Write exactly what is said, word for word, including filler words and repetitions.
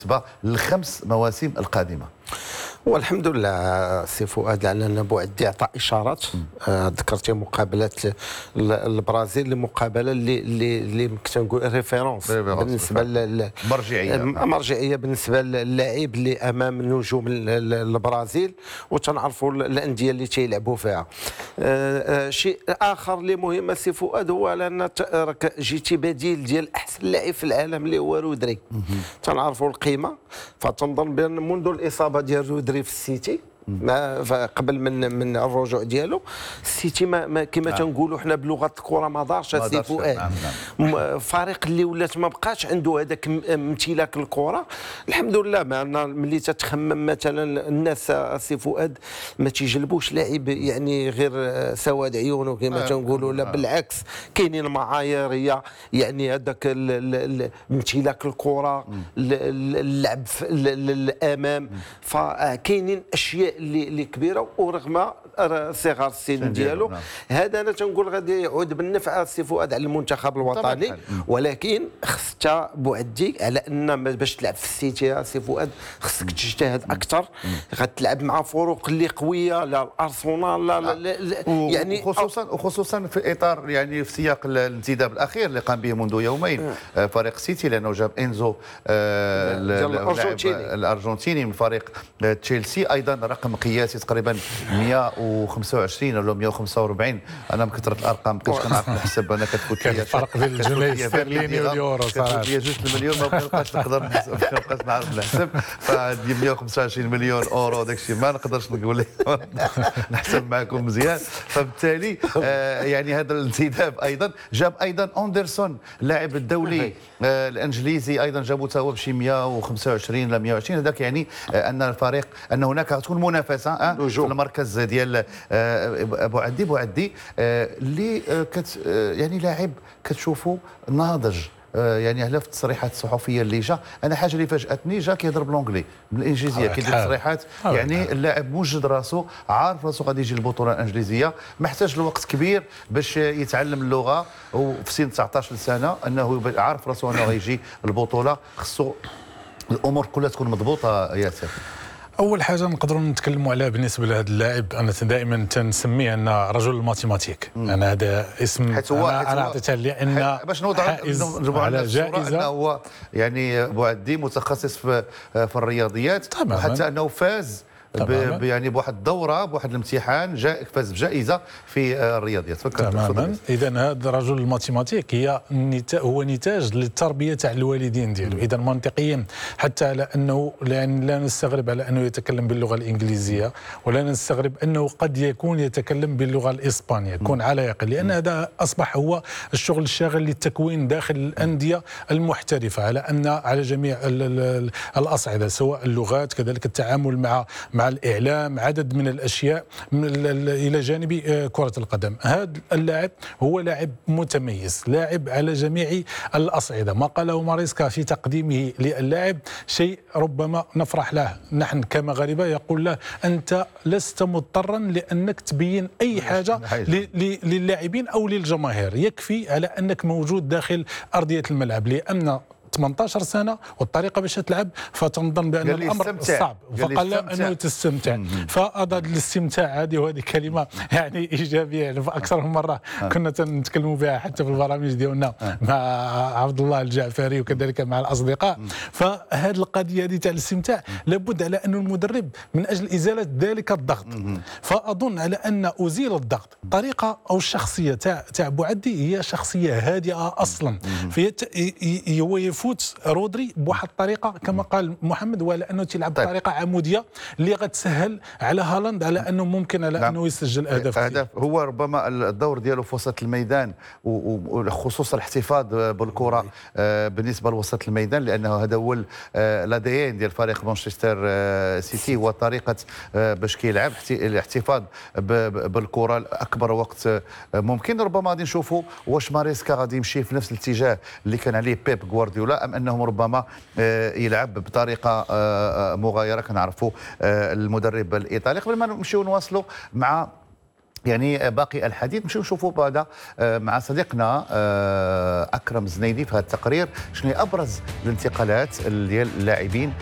بالنسبه للخمس مواسم القادمه؟ والحمد لله سي فؤاد، لان بوعدي عطى اشارات. آه ذكرتي مقابله البرازيل، المقابله اللي اللي اللي كنقول ريفيرونس بالنسبه للمرجعيه مرجعيه بالنسبه للاعب اللي امام نجوم البرازيل، وتنعرفوا الانديه اللي تيلعبوا فيها. آه آه شيء اخر اللي مهم سي فؤاد هو لان راك جيتي بديل ديال احسن لاعب في العالم اللي هو رودري. تنعرفوا القيمه، فتنظن بان منذ الاصابه ديال رودري في السيتي، ما قبل من من الرجوع ديالو السيتي ما, ما كما تنقولوا حنا بلغه الكره ما دارش سي فؤاد. نعم نعم. فريق اللي ولات ما بقاش عنده هذاك امتلاك الكره. الحمد لله، معنا ملي تتخمم مثلا الناس سي فؤاد ما تيجلبوش لاعب يعني غير سواد عيونه كما تنقولوا، لا بالعكس كاينين معايير، يعني هذاك امتلاك الكره، اللعب الامام، فكاينين اشياء اللي اللي كبيره، ورغم صغار السن ديالو هذا انا تنقول غادي يعود بالنفع سي فؤاد على المنتخب الوطني. ولكن خصك بوعدي على ان باش تلعب في السيتي سي فؤاد خصك تجتهد اكثر، غتلعب مع فرق اللي قويه، لا الارسنال لا, لا, لا يعني خصوصا وخصوصا في اطار يعني في سياق الانتداب الاخير اللي قام به منذ يومين فريق السيتي، لانه جاب انزو الارجنتيني من فريق تشيلسي، ايضا رقم قياسي تقريبا مئة وخمسة وعشرين ولا مئة وخمسة وأربعين. انا من كثره الارقام ما بقيتش كنعرف نحسب، انا كتفوت لي الفرق بين الجنيه الاسترليني واليورو صراحه كتفوت لي جوج المليون، ما بقيتش نقدر نحسب، ما بقيتش نعرف نحسب. فدي مئة وخمسة وعشرين مليون اورو داك الشيء ما نقدرش نقول نحسب معكم مزيان. فبالتالي آه يعني هذا الانتداب ايضا جاب ايضا اندرسون اللاعب الدولي آه الانجليزي، ايضا جابوا تا هو بشي مئة وخمسة وعشرين ولا مئة وعشرين. هذاك يعني آه ان الفريق ان هناك تكون منافسه آه في المركز ديال آه بوعدي بوعدي آه اللي آه كت آه يعني لاعب كتشوفوا ناضج. آه يعني على في التصريحات الصحفيه اللي جا، انا حاجه اللي فاجاتني جا كيهضر بالانجلي بالانجليزيه، كيدير تصريحات يعني اللاعب موجد راسو، عارف راسو غادي يجي البطوله الانجليزيه، محتاج لوقت كبير باش يتعلم اللغه، وفي سن تسعطاش سنه انه عارف راسو انه غيجي البطوله. خصو الامور كلها تكون مضبوطه ياسر. اول حاجه نقدروا نتكلموا عليها بالنسبه لهذا اللاعب، انا دائما تنسميه ان رجل الماتيماتيك. انا هذا اسم حيث هو انا, أنا اعطيتها لان باش نوضعوا على جائزه انه هو يعني بوعدي متخصص في في الرياضيات، وحتى انه فاز يعني بواحد الدوره بواحد الامتحان جاء فاز بجائزه في الرياضيات. تماما. اذا هذا الرجل الماتيماتيك هي هو نتاج للتربيه تاع الوالدين ديالو. اذا منطقيا حتى على انه لان لا نستغرب على انه يتكلم باللغه الانجليزيه، ولا نستغرب انه قد يكون يتكلم باللغه الاسبانيه، يكون على يقين، لان هذا اصبح هو الشغل الشاغل للتكوين داخل الانديه المحترفه على ان على جميع الاصعده، سواء اللغات كذلك التعامل مع مع الإعلام، عدد من الأشياء إلى جانب كرة القدم. هذا اللاعب هو لاعب متميز، لاعب على جميع الأصعدة. ما قاله ماريسكا في تقديمه للاعب شيء ربما نفرح له نحن كمغاربة، يقول له أنت لست مضطرا لأنك تبين أي حاجة للاعبين أو للجماهير، يكفي على أنك موجود داخل أرضية الملعب، لأن ثمانطاش سنه والطريقه باش تلعب، فتنظن بان الامر صعب، فقال له انه تستمتع. فهذا الاستمتاع هذه وهذه كلمه يعني ايجابيه، يعني اكثر من مره كنا نتكلموا بها حتى في البرامج ديالنا مع عبد الله الجعفري وكذلك مع الاصدقاء. فهذه القضيه هذه تاع الاستمتاع لابد على انه المدرب من اجل ازاله ذلك الضغط. فاظن على ان ازيل الضغط طريقه او الشخصيه تاع تاع بوعدي هي شخصيه هادئه اصلا، هو يفوت رودري بواحد الطريقه كما قال محمد، ولا انه تلعب بطريقه عموديه اللي غتسهل على هالاند على انه ممكن على نعم. انه يسجل اهداف. اهداف هو ربما الدور ديالو في وسط الميدان، وخصوصا الاحتفاظ بالكره بالنسبه لوسط الميدان، لانه هذا هو الاديان ديال فريق مانشستر سيتي، هو طريقه باش كيلعب الاحتفاظ بالكره لاكبر وقت ممكن. ربما غادي نشوفوا واش ماريسكا غادي يمشي في نفس الاتجاه اللي كان عليه بيب غوارديولا، ام انهم ربما يلعب بطريقه مغايره. كنعرفوا المدرب الايطالي. قبل ما نمشيو نواصلوا مع يعني باقي الحديث. نمشيو نشوفوا بعدا مع صديقنا اكرم زنيدي في هذا التقرير شنو هي ابرز الانتقالات ديال اللاعبين